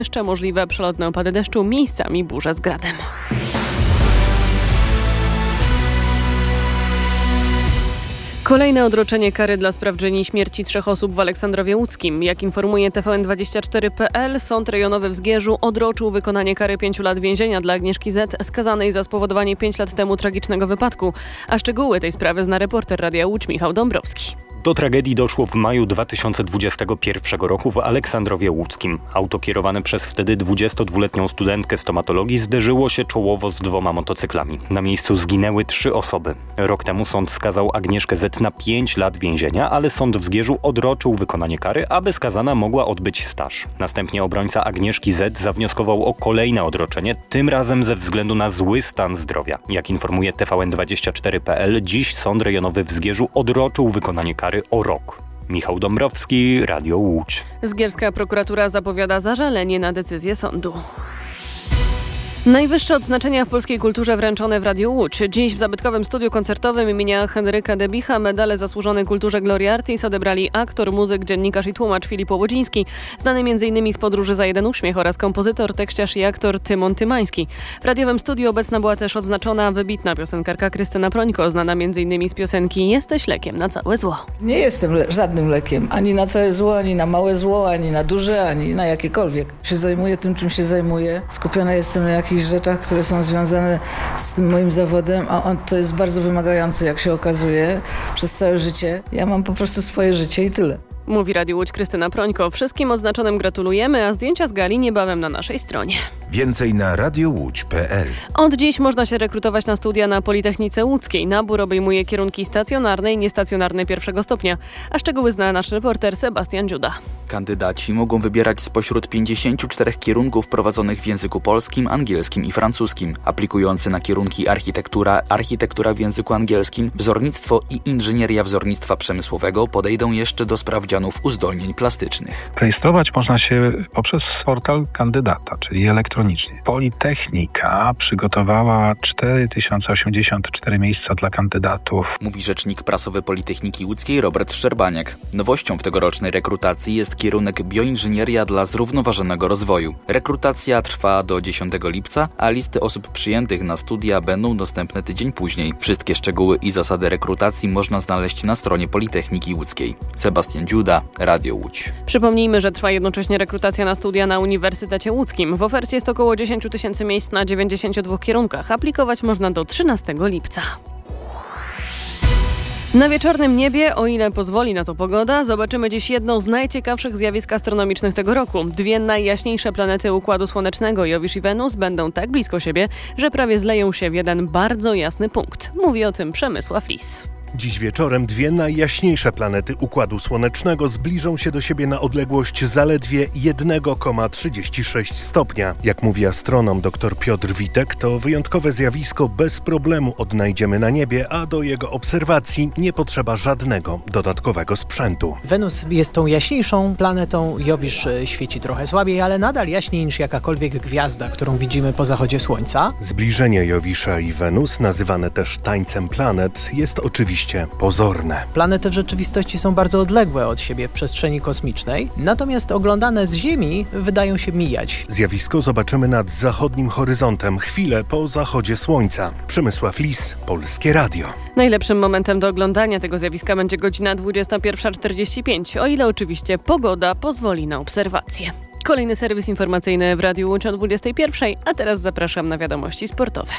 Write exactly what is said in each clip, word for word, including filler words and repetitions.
Jeszcze możliwe przelotne opady deszczu, miejscami burze z gradem. Kolejne odroczenie kary dla sprawczyni śmierci trzech osób w Aleksandrowie Łódzkim. Jak informuje T V N dwadzieścia cztery kropka pe el, Sąd Rejonowy w Zgierzu odroczył wykonanie kary pięciu lat więzienia dla Agnieszki Z., skazanej za spowodowanie pięć lat temu tragicznego wypadku. A szczegóły tej sprawy zna reporter Radia Łódź Michał Dąbrowski. Do tragedii doszło w maju dwa tysiące dwudziestego pierwszego roku w Aleksandrowie Łódzkim. Auto kierowane przez wtedy dwudziestodwuletnią studentkę stomatologii zderzyło się czołowo z dwoma motocyklami. Na miejscu zginęły trzy osoby. Rok temu sąd skazał Agnieszkę Z. na pięć lat więzienia, ale sąd w Zgierzu odroczył wykonanie kary, aby skazana mogła odbyć staż. Następnie obrońca Agnieszki Z. zawnioskował o kolejne odroczenie, tym razem ze względu na zły stan zdrowia. Jak informuje T V N dwadzieścia cztery kropka pe el, dziś Sąd Rejonowy w Zgierzu odroczył wykonanie kary o rok. Michał Dąbrowski, Radio Łódź. Zgierska prokuratura zapowiada zażalenie na decyzję sądu. Najwyższe odznaczenia w polskiej kulturze wręczone w Radiu Łódź. Dziś w zabytkowym studiu koncertowym imienia Henryka Debicha medale zasłużone kulturze Gloria Artis odebrali aktor, muzyk, dziennikarz i tłumacz Filip Łobodziński, znany m in z Podróży za jeden uśmiech, oraz kompozytor, tekściarz i aktor Tymon Tymański. W radiowym studiu obecna była też odznaczona wybitna piosenkarka Krystyna Prońko, znana m in z piosenki Jesteś lekiem na całe zło. Nie jestem le- żadnym lekiem, ani na całe zło, ani na małe zło, ani na duże, ani na jakiekolwiek. Się zajmuję tym, czym się zajmuję. Skupiona jestem na jakichś rzeczach, które są związane z tym moim zawodem, a on to jest bardzo wymagające, jak się okazuje, przez całe życie. Ja mam po prostu swoje życie i tyle. Mówi Radiu Łódź Krystyna Prońko. Wszystkim odznaczonym gratulujemy, a zdjęcia z gali niebawem na naszej stronie. Więcej na radiowódź kropka pe el. Od dziś można się rekrutować na studia na Politechnice Łódzkiej. Nabór obejmuje kierunki stacjonarne i niestacjonarne pierwszego stopnia. A szczegóły zna nasz reporter Sebastian Dziuda. Kandydaci mogą wybierać spośród pięćdziesięciu czterech kierunków prowadzonych w języku polskim, angielskim i francuskim. Aplikujący na kierunki architektura, architektura w języku angielskim, wzornictwo i inżynieria wzornictwa przemysłowego podejdą jeszcze do sprawdzianów uzdolnień plastycznych. Rejestrować można się poprzez portal kandydata, czyli elektronicznie. Politechnika przygotowała cztery tysiące osiemdziesiąt cztery miejsca dla kandydatów. Mówi rzecznik prasowy Politechniki Łódzkiej Robert Szczerbaniak. Nowością w tegorocznej rekrutacji jest kierunek bioinżynieria dla zrównoważonego rozwoju. Rekrutacja trwa do dziesiątego lipca, a listy osób przyjętych na studia będą dostępne tydzień później. Wszystkie szczegóły i zasady rekrutacji można znaleźć na stronie Politechniki Łódzkiej. Sebastian Dziuda, Radio Łódź. Przypomnijmy, że trwa jednocześnie rekrutacja na studia na Uniwersytecie Łódzkim. W ofercie jest około dziesięć tysięcy miejsc na dziewięćdziesięciu dwóch kierunkach. Aplikować można do trzynastego lipca. Na wieczornym niebie, o ile pozwoli na to pogoda, zobaczymy dziś jedną z najciekawszych zjawisk astronomicznych tego roku. Dwie najjaśniejsze planety Układu Słonecznego, Jowisz i Wenus, będą tak blisko siebie, że prawie zleją się w jeden bardzo jasny punkt. Mówi o tym Przemysław Lis. Dziś wieczorem dwie najjaśniejsze planety Układu Słonecznego zbliżą się do siebie na odległość zaledwie jeden przecinek trzydzieści sześć stopnia. Jak mówi astronom dr Piotr Witek, to wyjątkowe zjawisko bez problemu odnajdziemy na niebie, a do jego obserwacji nie potrzeba żadnego dodatkowego sprzętu. Wenus jest tą jaśniejszą planetą, Jowisz świeci trochę słabiej, ale nadal jaśniej niż jakakolwiek gwiazda, którą widzimy po zachodzie Słońca. Zbliżenie Jowisza i Wenus, nazywane też tańcem planet, jest oczywiście pozorne. Planety w rzeczywistości są bardzo odległe od siebie w przestrzeni kosmicznej, natomiast oglądane z Ziemi wydają się mijać. Zjawisko zobaczymy nad zachodnim horyzontem chwilę po zachodzie Słońca. Przemysław Lis, Polskie Radio. Najlepszym momentem do oglądania tego zjawiska będzie godzina dwudziesta pierwsza czterdzieści pięć, o ile oczywiście pogoda pozwoli na obserwację. Kolejny serwis informacyjny w Radiu Łódź o dwudziestej pierwszej, a teraz zapraszam na wiadomości sportowe.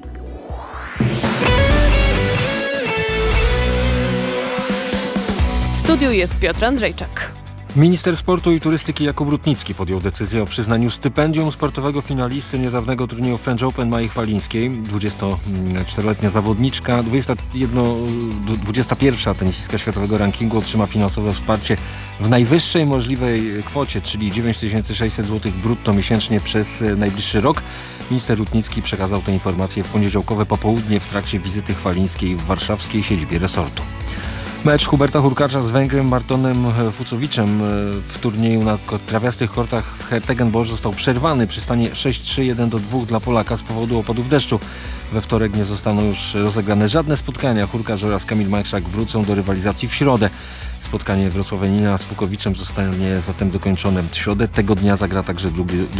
W studiu jest Piotr Andrzejczak. Minister sportu i turystyki Jakub Rutnicki podjął decyzję o przyznaniu stypendium sportowego finalisty niedawnego turnieju French Open Mai Chwalińskiej. dwudziestoczteroletnia zawodniczka, dwudziesta pierwsza tenisistka światowego rankingu otrzyma finansowe wsparcie w najwyższej możliwej kwocie, czyli dziewięć tysięcy sześćset złotych brutto miesięcznie przez najbliższy rok. Minister Rutnicki przekazał tę informację w poniedziałkowe popołudnie w trakcie wizyty chwalińskiej w warszawskiej siedzibie resortu. Mecz Huberta Hurkacza z Węgrem Martonem Fucowiczem w turnieju na trawiastych kortach w Hertegenbosch został przerwany przy stanie sześć trzy jeden do dwóch dla Polaka z powodu opadów deszczu. We wtorek nie zostaną już rozegrane żadne spotkania. Hurkacz oraz Kamil Majchrzak wrócą do rywalizacji w środę. Spotkanie wrocławianina z Fukowiczem zostanie zatem dokończone w środę. Tego dnia zagra także drugi,